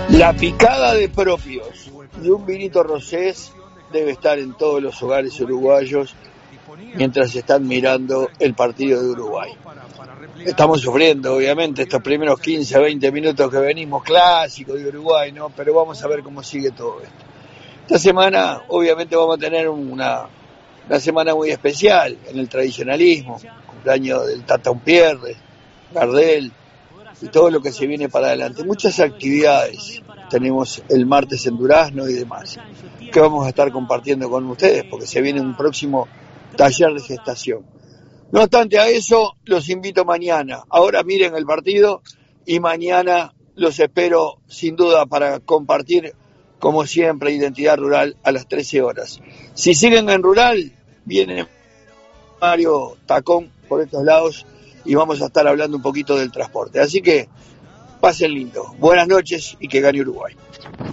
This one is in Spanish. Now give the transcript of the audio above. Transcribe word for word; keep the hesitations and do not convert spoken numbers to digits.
La picada de propios y un vinito rosés debe estar en todos los hogares uruguayos mientras están mirando el partido de Uruguay. Estamos sufriendo, obviamente, estos primeros quince a veinte minutos que venimos, clásicos de Uruguay, ¿no? Pero vamos a ver cómo sigue todo esto. Esta semana, obviamente, vamos a tener una, una semana muy especial en el tradicionalismo, cumpleaños del Tata Unpierre, Gardel, y todo lo que se viene para adelante. Muchas actividades tenemos el martes en Durazno y demás, que vamos a estar compartiendo con ustedes, porque se viene un próximo taller de gestación. No obstante a eso, los invito mañana. Ahora miren el partido y mañana los espero sin duda para compartir, como siempre, Identidad Rural a las trece horas. Si siguen en Rural, viene Mario Tacón por estos lados y vamos a estar hablando un poquito del transporte. Así que pasen lindo. Buenas noches y que gane Uruguay.